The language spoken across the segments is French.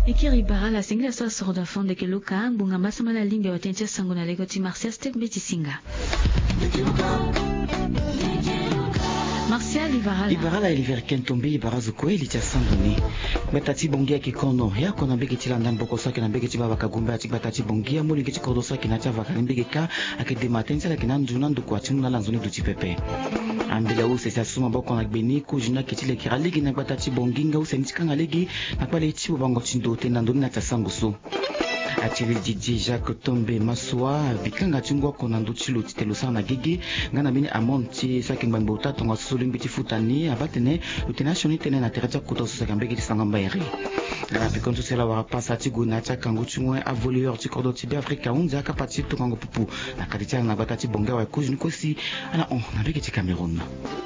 Ikiri bara la singla sa sorda fonde ke luka bunga masama la limbe watencha sango na lego ti Martial Step beti singa. Martial Ibarala iliverken tombe ibarazu ko ili tia sandoni. Batati bongia ki kono ya kona bege ti landan boko sa kena bege ti baba kagumba ti batati bongia mo lingi ti kordo sa kena tia vaka bege ka akede matenza la kena njuna ndu kwa timu na lanzoni du ti pepe. Ambela use sa suma boko na gbeni ko juna ke ti le kira ligi na batati bonginga use ntikanga ligi na pale ti bango ti ndo te ndoni na tia sangusu. Atiri Didi Jacques Tombe Maswa bikanga chungwa kona nduchilo titelo sana gigi ngana bini amonti saki mbambo tatu nga sulimbi tifutani abatene utenashoni tene na teracha kuta susaka mbegi tisangamba eri ngana pikontu sela warapasa tigu na chaka nguchumwe avoleur tikordo tibe Afrika unza kapati tukango pupu na kaditia na batati bonga wa kuju nikosi ana na begi ti Cameroun.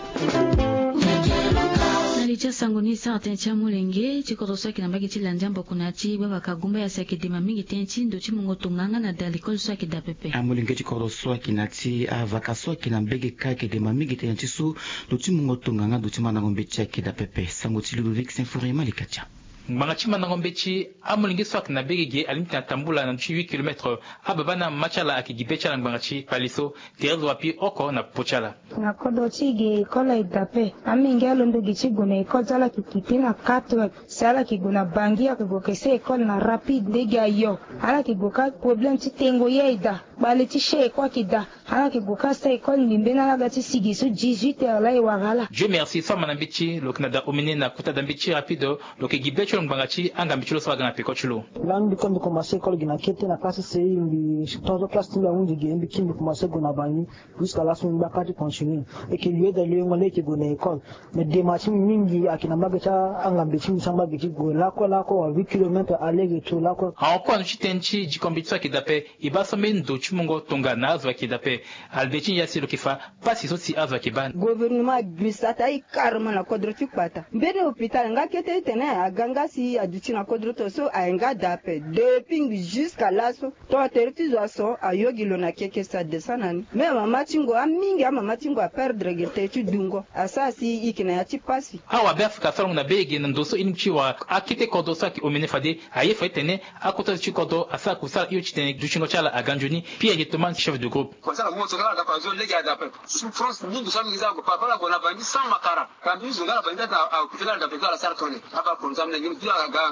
Licha sangoni sa tencha mulenge chikoto saki na mbagi chilanjambo kuna chi baba kagumba ya saki dima mingi tenchi ndo chi mungo tunganga na dalikol saki da pepe. Mulenge chikoto saki na chi avaka saki na mbegi kake dima mingi tenchi su ndo chi mungo tunganga ndo chi mana ngombe chaki da pepe. Sango chi Ludovic Saint-Fourier Malikacha. Mangachima na ngombechi amulingi swak na begege alimta tambula na 8 km ababana machala akigibecha na mbangachi paliso terezo wapi oko na pochala na kodo chige kola idape amingelo ndo gichigo na ikozala kikipina katwe sala kiguna bangia kugokese ekol na rapide dega yo ala kigoka problem titengo yeida bale tishe kwa kida ala kigoka sa ekol nimbena la gati sigisu 18 ala iwagala. Dieu merci fama na bichi lo Canada omene na kuta da bichi rapido lo kigibecha Bangachi anga michulo sawa gana peko chulo. Langi kondi commencer école gina kete na classe C mbi tozo classe timba unji gembi kimbi commencer gona bani jusqu'à la fin ba kati continue et que lieu de lieu ngone ke gona école mais des matchs mingi akina magacha anga mbichi samba bichi go lako wa 8 km aller retour lako. En quoi chitenchi jikombitsa kidape ibaso mendo chumungo tonga nazwa kidape albechi yasi lo kifa pasi so si azwa kiban. Gouvernement bisata ikarma na kodrotu pata. Mbere hôpital ngakete tena aganga si adutina kodroto so aenga dape depuis jusqu'à l'asso to tertizaso ayogilo na keke sa desanani mais mama tingo amingi mama tingo a perdre gete tu dungo asasi ikina ya tipasi awa bafika salon na bege na ndoso inchiwa akite kodo saki omene fade aye fetene akota chikodo asa kusala iyo chitene duchingo chala aganjoni pia yetoman chef de groupe kwa sala moto kala kwa zo lega dape souffrance mingi sana ngiza ko papa la bona bandi sans makara kambi zo ngala bandi ta kutela dape kala sartone aba konzam na ngi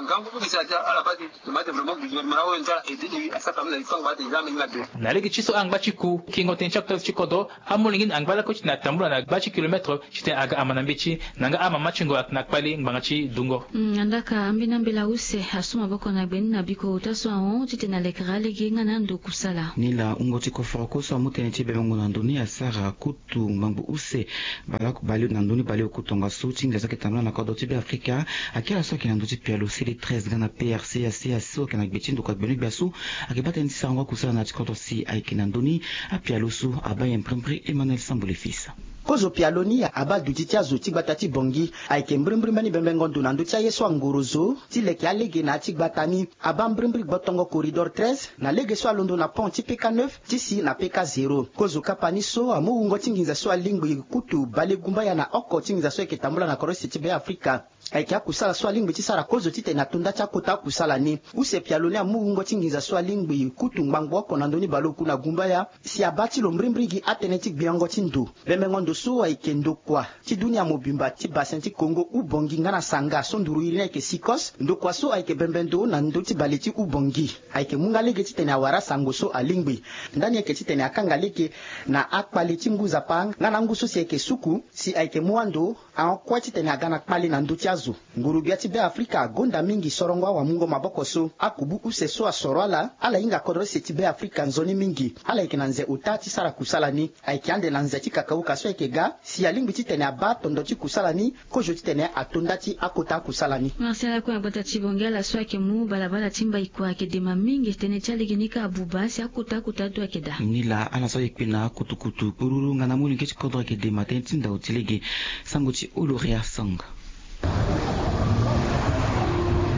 na legi chiso ang bachiku kingo ten chapter chikodo amulingin ang bala coach na tambula na bachi kilometro chite aga amanambichi nanga ama machingo na kwali mbangachi dungo andaka ambina mbela use asuma boko na beni na biko utaso on chite na lekrale ginga na ndo kusala nila ungo chiko farako so mutene chibe ngo na ndoni asara kutu mambu use balako bali na ndoni bali okutonga so chinga zake tambula na kodo tibe Afrika akia so kina ndo tipe alo CD 13 gana PRC ACSO kana gbechindo kwa benu biasu akibata ntisa ngwa kusala na chikoto si aikina ndoni apialusu abaye mprempri Emmanuel Sambule fils kozo pialoni aba dutitia zo tigbatati bongi aike mbrimbri mani bembengo ndunandu tia yeso ngorozo tileke alege na tigbatani aba mbrimbri botongo corridor 13 na lege so alondo na pont PK9 tisi na PK0 kozo kapani so amu ungo tinginza so alingbi kutu balegumba ya na oko tinginza so eketambula na korosi tibe Afrika aikia kusala so alingbi tisara kozo tite na tunda cha kota kusala ni use pialoni amu ungo tinginza so alingbi kutu mbangbo ko nandoni baloku na gumba ya si abati lo mbrimbrigi atenetik biango tindu bembengo so aikendo kwa ti dunia mobimba ti bassin ti Congo ubongi ngana sanga sonduru irina ke sikos ndo kwa so aike bembendo na ndo ti baleti ubongi aike mungalege ti tene awara sango so alingbi ndani yake ti tene akanga leke na akpali ti nguza pang ngana nguso si aike suku si aike muando an kwa ti tene agana kpali na ndo ti azu nguru bia ti be Afrika gonda mingi sorongo wa mungo maboko so akubu use so asoro ala inga kodro se ti be Afrika nzoni mingi ala ike na nze utati sara kusala ni aike ande na nze ti kakauka so aike ga si alingi titene aba tondoti kusalani ko joti tene atondati akota kusalani Marcela kwa bata chibongela swake mu balabala timba ikwa ke dema mingi tene chaliginika abubasi akota kutatu akeda nila ana so ikpina kutukutu kururu ngana muli ke chikodra ke dema tentinda utilege sanguchi uluria sang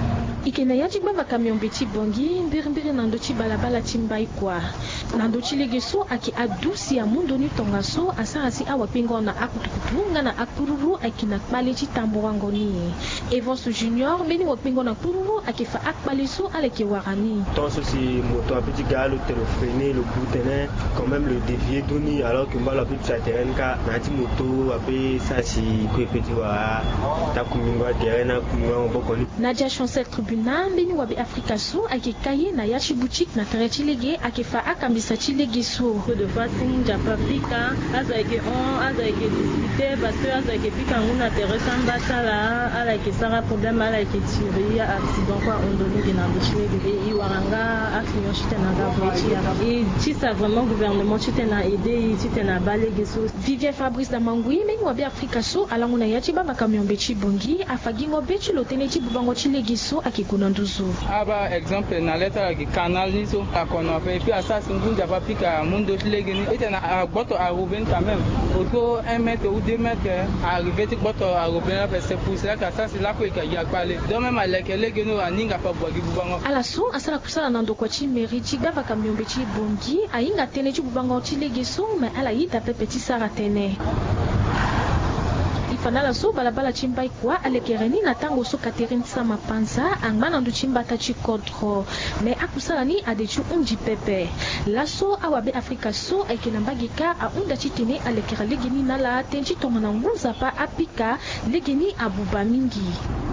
ikena yaji baba kamion beti bongi mbiri nando chi balabala chimbai kwa nando chi legeso aki adusi ya mundo ni tongaso asarasi awa pingo na akutukutunga na akururu akina kpale chi tambo wangoni Evans Junior beni wapingo na kururu akifa akpaliso aleke warani tant ceci moto a petit gars le freiner le boutonner quand même le dévier doni alors que mbala plus ça terrain ka na ti moto ape ça si ko petit wa ta kumingwa terrain kumingwa mbokoni Nadia Chancel tribunal beni wabi Afrika so akikaye na yachi boutique na tarechi lege akifa akambisa chi lege so de façon japapika azake on azake discuter parce que azake pika nguna terrain basala ala ke sara problème ala ke tiri accident quoi on donne que na boutique et waranga action chitena ga voiture et si ça vraiment gouvernement chitena aider chitena balege so Vivien Fabrice Damangui meni wabi Afrika so alanguna yachi baba kamion bechi bongi afagingo bechi lotenechi bubango chi lege so akikuna nduzu aba exemple na leta ki canal ni so akono pe puis ça singunja papika mundo lege ni etena boto a Ruben quand même autour 1 mètre ou 2 mètres arriver ti boto a Ruben parce que pour ça que ça c'est là que il y a parlé donc même avec lege no aninga pa bogi bubango ala so asala kusala nando kwa chi mairie chi baba kamion bechi bongi ainga tene chi bubango chi lege so mais ala yita pe petit sara tene Fanala so balabala chimbai kwa alekereni na tango so Catherine Sama Panza angmana ndu chimbata chikodro me akusala ni adechu unji pepe laso awabe Afrika so aikenambagika aunda chitene alekera legeni nala tenchi tongana nguza pa apika legeni abuba mingi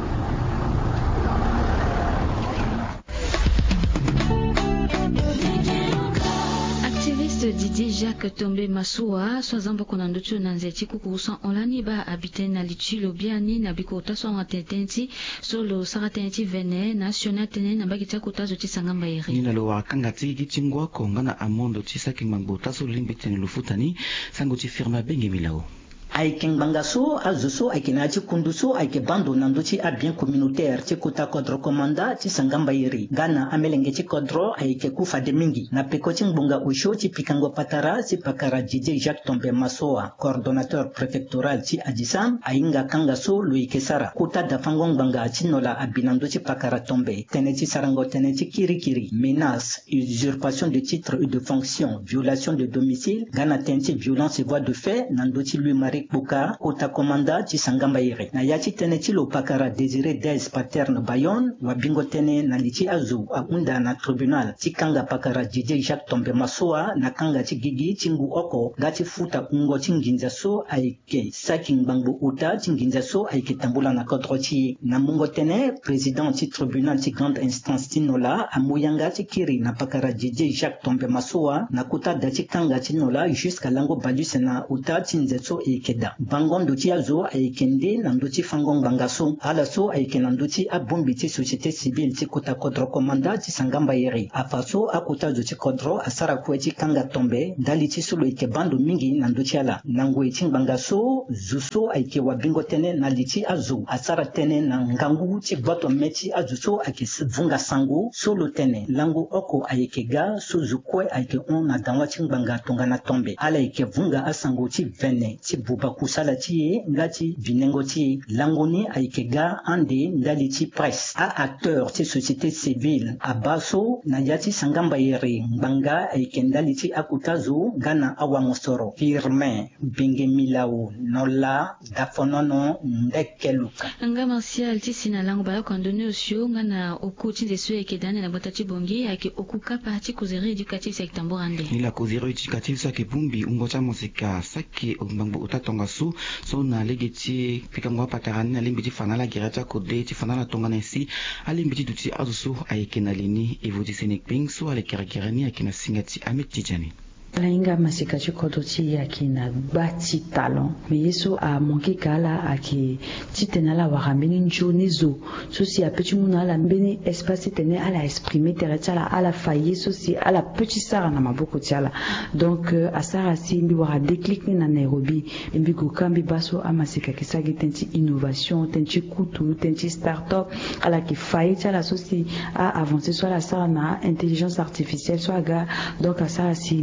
Didier Jacques Tombe Masua swazamba kuna ndoto na nzeti kukusa online ba habiter na lichilo biani na bikota so matententi solo saratenti vene national tene na bagita kutazo tisangamba iri nina lo wakanga tigi chingwa konga na amondo tisaki mangota so limbiteni lufutani sango ti firma bengi milao aiken bangaso azuso aikenachi kunduso aike bando nandochi a bien communautaire ci kuta kodro komanda ci sangamba yiri gana amelenge ci kodro aike kufa de mingi na peko ci mbunga usho ci pikango patara ci pakara Didier Jacques Tombe Masoa coordonnateur préfectoral ci Adisam ainga kangaso Louis Sara kuta da fangon banga ci nola abinando ci pakara Tombe teneti sarango teneti kirikiri menace usurpation de titre et de fonction violation de domicile gana teneti violence et voie de fait nandochi lui Marie Buka kota komanda ci sangamba yere na yachi tene ci lo pakara Désiré des paterne Bayonne wa bingo tene na lichi azu aunda na tribunal ci kanga pakara Didier Jacques Tombe Masoa na kanga ci gigi ci ngu oko gati futa ungo ci nginza so aike saking bangbu uta ci nginza so aike tambula na kodro ci na mungo tene président ci tribunal ci grande instance ci nola amuyanga ci kiri na pakara Didier Jacques Tombe Masoa na kuta da ci kanga ci nola jusqu'à lango baluse na uta ci nzetso keda bangon doci azo aikende nandoci fangon bangaso alaso aikenandoci abombiti société civile ci kota kodro komanda ci sangamba yeri afaso akuta doci kodro asara kweti kanga Tombe dali ci solo ike bando mingi nandoci ala nangwe ci bangaso zuso aike wabingo tene na lici azo asara tene na ngangu ci boto mechi azuso aike vunga sangu solo tene langu oko aikega suzukwe aike on na danwa ci banga tonga na Tombe ala ike vunga asangu ci vene ci buba kusala ci ngati binengo ci langoni aikega ande ndali ci presse a acteur ci société civile abaso na yati sangamba yere mbanga aikendali ci akutazo gana awangosoro firme binge milao nola dafonono ndekeluka nga martial ci sina lango ba kondone osio ngana oku ci ndeso ekedane na botati bongi ake okuka parti kuzeri éducatif sectamborande ni la kuzeri éducatif sa ke bumbi ungo cha musika saki mbangbo utatonga so na legeti pikangwa patarani na limbiti fanala girata kode ti fanala tongana si alimbiti duti azusu ayekena lini evodi senekping so alekerkerani akina singati ametijani Lainga masika chikoto chi yaki na bati talon me yeso a monki kala aki titenala warambini njonizo so si a petit muna ala mbeni espace tene ala exprimer teretala ala faye so si ala petit sara na maboko tiala donc asara si mbi wara déclic na Nairobi mbi ko kambi baso amasika kisagi tenti innovation tenti kutu tenti start-up ala ki faye tiala so si a avancer soit la sara na intelligence artificielle soit ga donc asara si mbi tene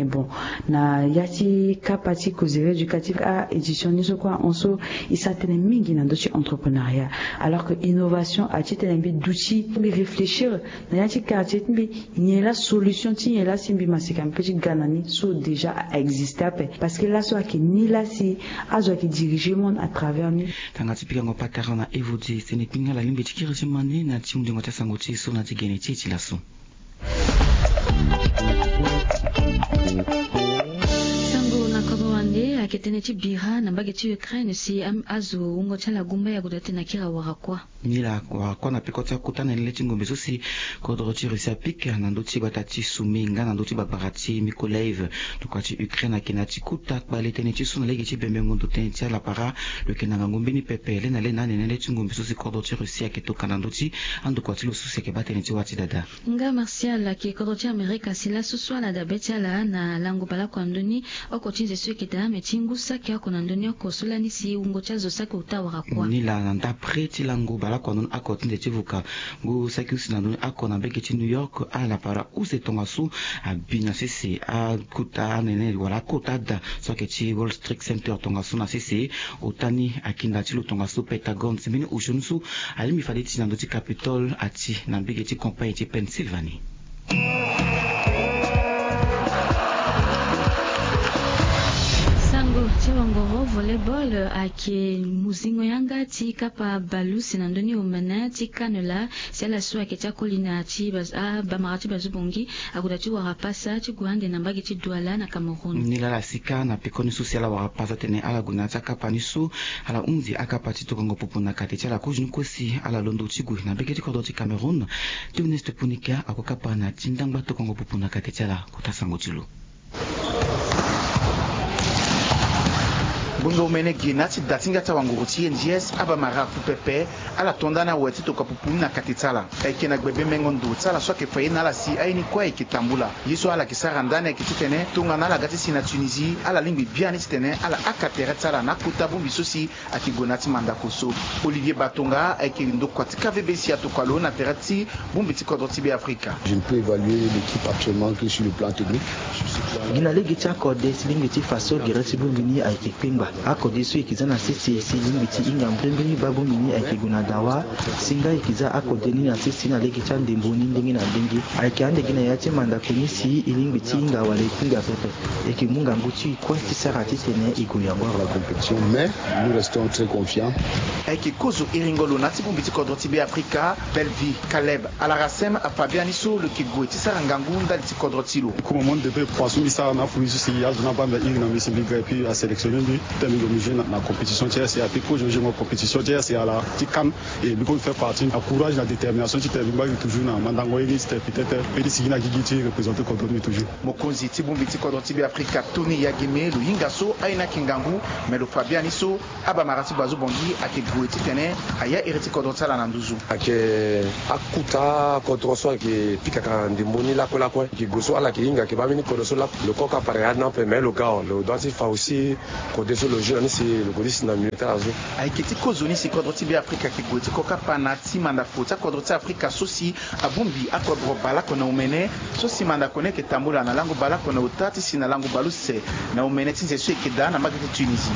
bon na yati kapati kozere éducatif a édition niso kwa onso isatene mingi na ndochi entrepreneuriat alors que innovation a titene bi d'outils bi réfléchir na yati quartier bi la solution ti la simbi masika petit ganani so déjà existé parce que là soit qui ni là si azo qui diriger monde à travers nous tanga tipika ngo patara na evodi sene pinga la limbe tikira jimani na tiunde ngota sangoti so na tigene titi laso aketene ti bira na mbage ti Ukraine si azo ungo chala gumba ya kudate na kira warakwa nila warakwa na pekota kutana nile ti ngombe sosi kodro ti Russia pika na ndo ti batati suminga na ndo ti babarati Mykolaiv tukwa ti Ukraine akena ti kuta kbale tene ti suna lege ti bembe ngondo tene ti ala para lukena nga ngombe ni pepe le na le na nene le ti ngombe sosi kodro ti Russia aketoka na ndo ti ando kwa ti lo sosi ke batene ti wati dada nga Martial ki kodro ti Amerika sila suswa la da betiala na lango bala kwa ndoni oko ti nzesu eketa tingusa kia kona ndoni kosola ni si ungo chazo sako utawara kwa nila nanda preti lango bala kwa ndoni ako tinde chivuka ngu saki usina ndoni ako na beke chi New York ala para use tongasu abina sisi kuta nene wala kota da soke chi Wall Street Center tongasu na sisi utani akinda chilo tongasu Pentagon simini ushunsu alimi faditi na ndoti Capitol ati na beke chi compagnie chi Pennsylvania Chiwangoro volleyball ake muzingo yanga ti kapa balusi na ndoni umana ti kanela sela suwa ke chakolina ti bamarati bazubongi akuda ti warapasa ti guande na mbage ti Douala na Cameroun nila la sika na pekoni su sela warapasa tene ala guna ta kapa ni su ala unzi akapa ti tokongo popo na kate ti ala kujunu kosi ala londo ti gu na mbage ti kodo ti Cameroun ti uneste punika akokapa na tindangba tokongo popo na kate ti ala kutasango ti lo bungo mene gina ti datinga ta wanguru ti NGS aba marafu pepe ala tondana weti to kapupuni na katitsala eke na gbebe mengondo tsala so ke faye na la si aini kwa eke tambula yiso ala kisara ndane eke titene tunga na la gati si na Tunisie ala limbi biani titene ala akatere tsala na kuta bumbi sosi akigona ti mandakoso Olivier Batonga eke ndo kwa ti KVB si atokalo na terati bumbi ti kodro ti be Afrika. Je ne peux évaluer l'équipe actuellement que sur le plan technique. Gina legi ti akode si limbi ti faso gereti bumbi ni aike pemba akode so ikiza na sisi si limbi ti inga mbrembeni babu mini aike guna dawa singa ikiza akode ni na sisi na legi cha ndembo ni ndenge na ndenge aike ande gina ya ti manda koni si ilimbi ti inga wale pinga pepe eke munga nguti kwa ti sara ti tene igo yango la compétition mais nous restons très confiants aike kozo iringolo na ti bumbi ti kodro ti be Afrika Belvi Caleb ala rasem a Fabian Iso le kigo ti sara ngangu ndali ti kodro ti lo ko moment de passo misa na fu iso si azuna bamba iri na misi biga puis a sélectionner bi temi go mije na compétition ti c'est api ko je mo compétition ti c'est ala ti kan et bi ko faire partie a courage la détermination ti temi ba toujours na mandango ini c'était peut-être pedi sigina gigi ti représenter kodro mi toujours mokonzi ti bumbi ti kodro ti be Afrika Tony Yagime lo yingaso aina kingangu mais lo Fabian Iso aba marati bazo bongi ake go ti tene aya ireti kodro tsala na nduzu ake akuta kodro so ake pika ka ndimboni la ko ki goso ala ki inga ke ba mini kodro so la le coca para na pe mais le gars le doit si fa aussi kodro so le jeu ni si le kodisi na minute azo ake ti kozoni si kodro ti be Afrika ki go ti coca pana ti manda fota kodro ti Afrika sosi abumbi akodro bala ko na umene sosi manda kone ke tambula na lango bala ko na utati si na lango balu se na umene ti nzesu ekeda na magati Tunisie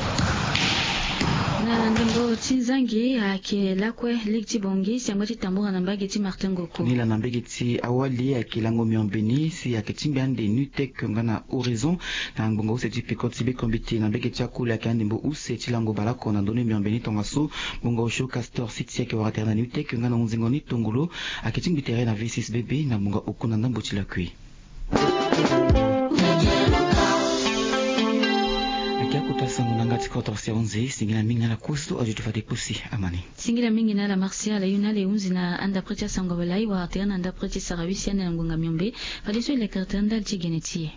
na ndembo tinzangi ake lakwe likti bongi siangwa ti tambura na mbage ti Martin Ngoko nila na mbege ti awali ake lango miombeni si ake timbe ande nutek ngana horizon na ngbongo use ti peko ti be kombiti na mbege ti akule ake andembo use ti lango balako na ndoni miombeni tongaso bongo show Castor City ake waratere na nutek ngana unzingo ni tongolo ake timbe tere na V6 bebe na mbongo okuna ndambo ti lakui sango nanga ti koto si 11 singila mingi na kusto aju tufate pusi amani singila mingi na la Martial yuna le unzi na anda pretia sango balai wa tena anda pretia sarawisi na ngonga miombe faliso ile kartanda ti genetie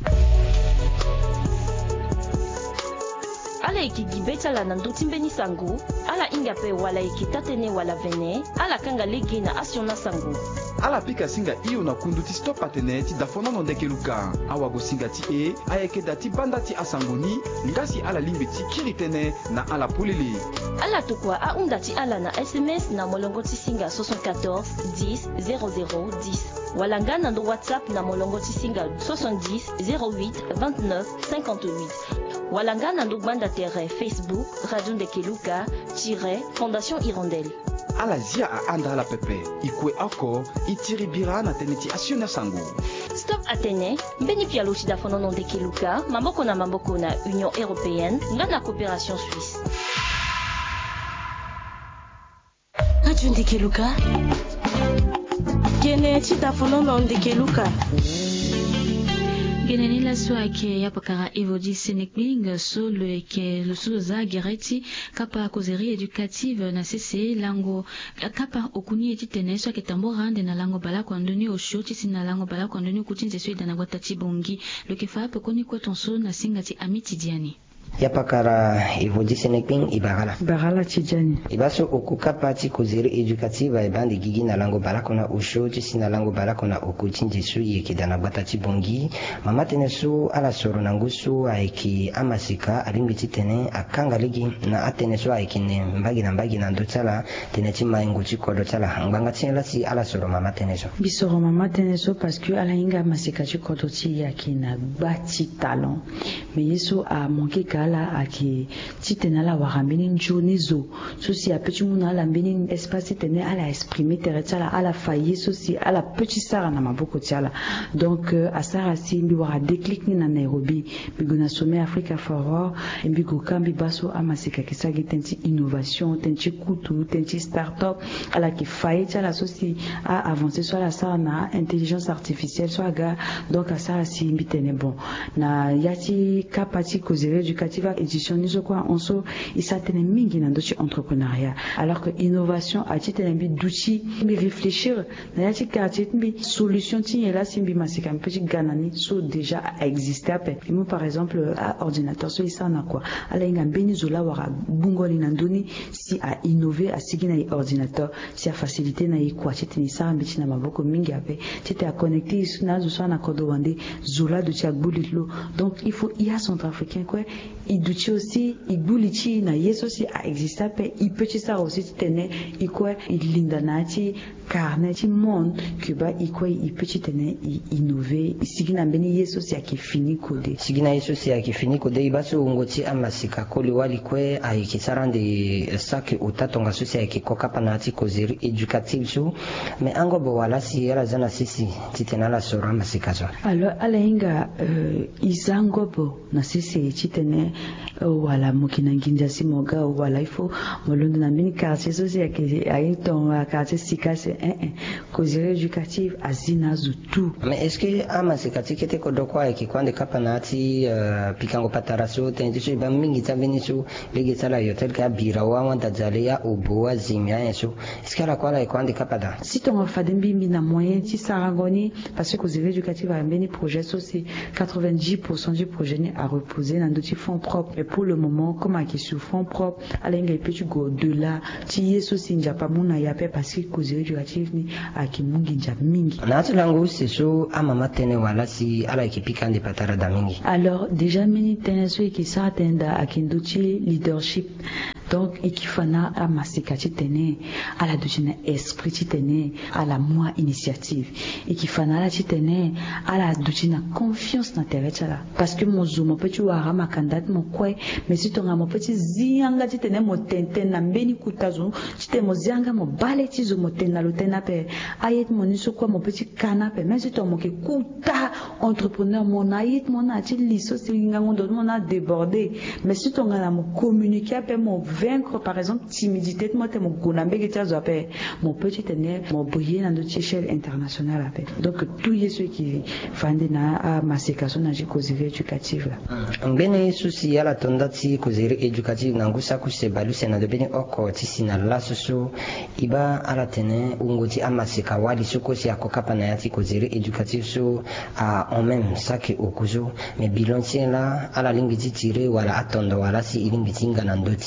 ala ikigibeta la nanduti mbeni sango ala inga pe wala ikitatene wala vene ala kanga legi na asiona sango ala pika singa iyo na kundu ti stop atene ti dafona no ndeke luka awago singa ti ayeke da ti banda ti asangoni ngasi ala limbe ti kiri tënë na ala polele ala tokua ahunda ti ala na sms na molongo ti singa 74 10 00 10 wala nga na ndo whatsapp na molongo ti singa 70 08 29 58 wala nga na ndo gbanda tere Facebook Radio Ndeke Luka Fondation Hirondelle ala zia aanda ala pepe ikue oko itiri bira na tene ti asiona sango Stop Atene mbeni pia lo ti dafono no Ndeke Luka mamboko na Union Européenne nga na coopération suisse Radio Ndeke Luka kene ti dafono no Ndeke Luka geneni la swake yapakara evodi senekbing solo eke lusulo za gereti kapa kozeri educative na sese lango kapa okuni eti tene swake tamborande na lango bala kwandoni oshoti sina lango bala kwandoni kutinze swida na gwatati bongi lokefa pekoni kwa tonso na singati amiti diani yapakara evodi senekping ibagala tijani ibaso okukapa ti kozeri educative ibandi gigi na lango balako na usho ti si na lango balako na okuti njesu yeke da na gbata ti bongi mama tene so ala soro na ngu so ayeke amasika alimbi ti tene akanga ligi na atene so ayeke ne mbagi na ndo ti ala tene ti maingu ti kodo ti ala ngbanga ti la si ala soro mama tene so bisoro mama tene so parce que ala hinga amasika ti kodo ti yeke na gba ti talent mais ye so amanke ka ala aki ti tene ala wara mbeni nzoni zo so si apeut ti mû na ala mbeni espace ti tene ala exprimer tere ti ala ala fa ye so si ala peut ti sara na maboko ti ala donc asara si mbi wara déclic ni na Nairobi mbi go na sommet Africa Forward mbi go ka mbi baso amasika yeke sagi tënë ti innovation tënë ti kutu tënë ti start-up ala yeke fa ye ti ala so si aavancé so ala sara na intelligence artificielle so aga donc asara si mbi tene bon na ya ti kapa ti kozeri éducative édition ni so kuâ onso e sa tene mingi na ndö ti entrepreneuriat alors que innovation ati tene mbi duti mbi réfléchir na ya ti quartier ti mbi solution ti nyen la si mbi masika mpe ti ga na ni so déjà aexiste ape e mu par exemple ordinateur so e sara na kua ala hinga mbeni zo la wara bungoli na ndöni si ainové asigi na e ordinateur si afacilité na e kua ti tene e sara mbi ti na maboko mingi ape ti tene aconnecté na zo so ana kodo wande zo la do ti agbuli ti lo donc il faut ia centrafricain kue i duti aussi i gbuli ti na ye so si aexiste ape i peut ti sara aussi ti tene i kue i linda na ya ti carnet ti monde que ba i kue i peut ti tene i innové i sigi na mbeni ye so si ayeke fini kode sigi na ye so si ayeke fini kode i ba so hungo ti amasika koli wali kue ayeke sarande saki ota tonga so si ayeke kokapa na ya ti kozeri éducative so mais angobo wala si ala za na sisi ti tene ala soro amasika so alors ala hinga i za angobo na sisi ti tene wala moki na nginja si mo ga wala il faut mo londo na mbeni quartier so si ayeke aye tonga quartier sika se kozeri éducative azi na zo tout mais est ce que amasika ti kete kodo kuâ ayeke kuande kapa na ya ti pikango patara so tene ti so e ba mingi ti ambeni so lege ti ala yo tel yeke abira awandadzale ya obo azimi aye so est ce que ala kuâ ala yeke kuande kapa da si tongo fade mbimbi na moyen ti sara ngoni parce que kozeri éducative ambeni projet so si 90% du projet ni a reposé na ndö ti fonds propre et pour le moment comme ayeke sur fonds propre ala hinga e peut ti go au-delà ti ye so si nzapa mu na ye ape parce que kozeri éducative ni ayeke mungi nzapa mingi na ya ti lango si so amama tënë wala si ala yeke pikande patara da mingi alors déjà mbeni tënë so yeke sara tënë da ayeke ndö ti leadership donc e yeke fana amasika ti tene ala duti na esprit ti tene ala mû initiative e yeke fana ala ti tene ala duti na confiance na tere ti ala parce que mo zo mo peut ti wara makanda ti mo kue mais si tonga mo peut ti zianga ti tene mo tënë na mbeni kuta zo ti tene mo zianga mo bale ti zo mo tënë na lo tënë ape aye ti mo ni so kue mo peut ti kana ape même si tonga mo yeke kuta entrepreneur mo na ye ti mo na ti li so si ngangondo ti mo na débordé mais si tonga na mo communiquer ape mo vaincre par exemple timidité ti mo tene mo gue na mbege ti azo ape mo peut ti tene mo briller na ndö ti échelle internationale ape donc tout ye so yeke fande na amasika so na ti kozeri éducative la mbeni so si ala tonda ti kozeri éducative na ngu saku se balu se na ndo mbeni oko ti si na laso so i ba ala tene hungo ti amasika wali so kue si ako kapa na ya ti kozeri éducative so en même saki oku so mais bilan ti la ala lingbi ti tire wala atondo wala si i lingbi ti nga na ndö ti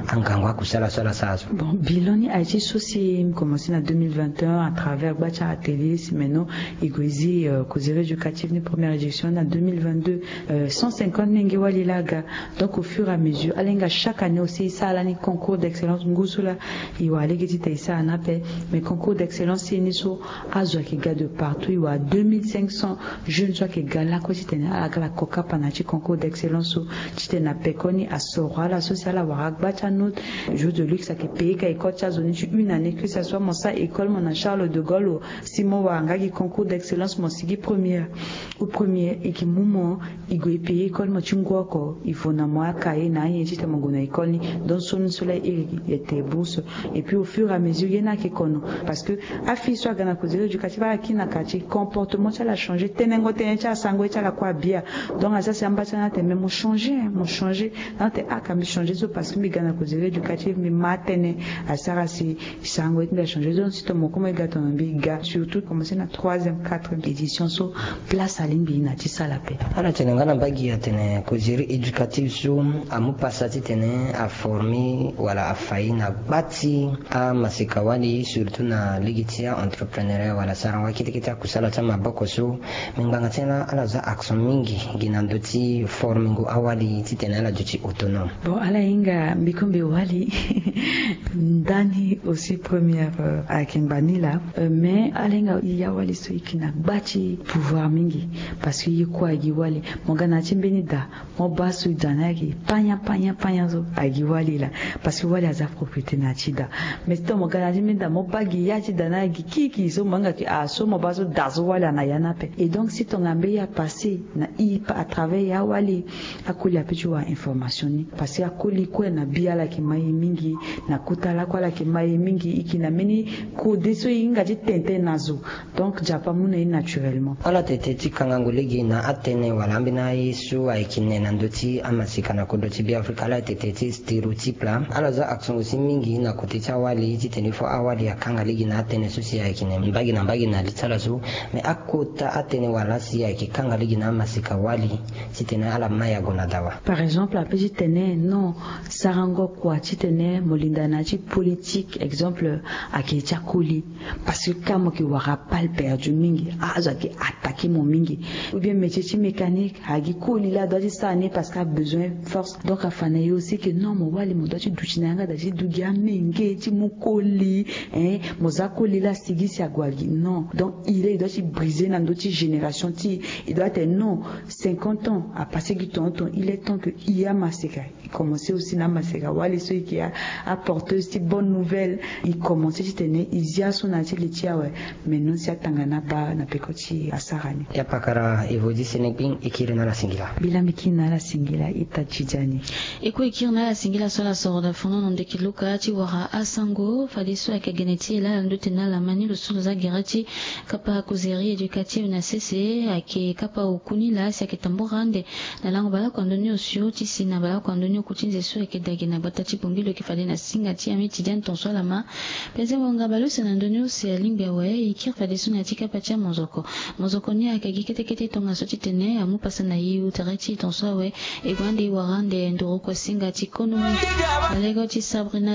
angangwa kusala sala sazo. Bon, Biloni a été associé, commencé en 2021 à travers Bacha Atelier, maintenant, Igozi, Causeur éducatif, une première édition en 2022, 150 Nengewali Laga. Donc, au fur et à mesure, Alenga chaque année aussi, ça a l'année concours d'excellence, Ngusula, il y a Allegeti ça en appel, mais concours d'excellence, c'est une so, Azwa qui gars de partout, il y a 2500 jeunes soit qui gars là, quoi, si t'es à la Coca Panachi, concours d'excellence, si t'es à Pekoni, à Sora, la sociale, à Warak, Bacha, notre jeu de luxe, à qui paye, qu'à école, une année, que ce soit mon sa école, mon Charles de Gaulle, ou Simon Wanga, qui concours d'excellence, mon sigi première, ou premier, et qui moment, il go payer école, mon chungoko, il faut na moi, kaye, na y est, mon gona école, dans son soleil, il était bourse, et puis au fur et à mesure, il y en a qui connaissent, parce que, à fille soit gana cause éducative, à qui n'a qu'à comportement, ça l'a changé, tenengo, tenencha, sango, ça la quoi bien, donc, à ça, c'est un bâtiment, mais mon changé, dans tes à quand changer, parce que, mes gana cause éducative, mais matene, à ça, c'est, sango, il a changé, donc, si ton mot, comme il gâte un biga, surtout, commencer la 3e, 4e édition, so, place à l'ingbi, n'a dit ça la paix. Alors, tenengana bagi ya tene, cause éducative, so, à mon passage, tene, à former, voilà, à faillir, na bati, à masikawali, surtout, na ligitia, entrepreneuriat, voilà, sarangwa, kita kusala, tama boko, so, minganga tena, ala za action mingi, ginandoti, formingo, awali, titene, ala duty autonome. Bon, ala inga, mbikombe wali, ndani aussi première, à Kimbanila, mais alenga yawali so ikina bachi pouvoir mingi, parce que yiko agiwali, mongana chimbenida, mo basu danagi, panya zo agiwali la, parce que wali aza propriété na chida. Mais to mongana chimbenida, mo bagi yachi danagi, kiki so manga ki so mo basu dazo wali na yanape. Et donc si ton ambe ya passé na à travers yawali, akuli apichwa information ni, parce que akuli kwe na biala ki mai mingi, na kutala kwa la ki mai mingi, ikina meni ko deso inga tente nazo, donc japamuna naturellement. Ala tete tikangangulegi na atene walambina yesu aikine na ndoti amasika na kodoti bi Afrika ala tete stereotype la ala za action aussi mingi na koticha wali titenifo awali ya kanga ligi na atene susi aikine mbagi na litala zo me akota atene wala si aikikanga ligi na amasika wali titena ala maya gonadawa. Par exemple la petite tene non sarango kwa titene molinda na ci politique exemple akicha kuli parce que kama ki wara pas perdu mingi aza ki attaquer mon mingi ou bien métier mécanique agi kuli la doit ça né parce qu'il a besoin force donc afana aussi que non mo wali mo doit duchinanga da dugia mingi ti mukoli mozakoli la sigisi agwagi non donc il doit briser dans d'autres générations ti il doit être non 50 ans à passer du temps il est temps que ia maseka il commençait aussi na maseka wali ceux qui a apporté aussi bonne nouvelle il commençait tenir il y a son atelier ouais mais non si atangana ba na pekoti asarani ya pakara evodi seneping ikire na la singila bila mikina la singila itachijani eko ikire na la singila sola sorda fono nonde kiluka ti wara asango fadiso akageneti la ndote na la mani lo solo za gerati kapa kozeri éducative na CC ake kapa okuni la si aketamborande na lango bala kondoni osio ti sina bala kondoni okutinze so ekedage na batati pongilo kifale na singa ti amiti jan ton so la ma penze wonga balo senandoni osi alimbe we ikir fadiso na tika pacha mozoko ni akagi kete tonga so titene amu pasa na yu tarati ton so we e gwande warande ndoro kwa singa ti kono alego ti Sabrina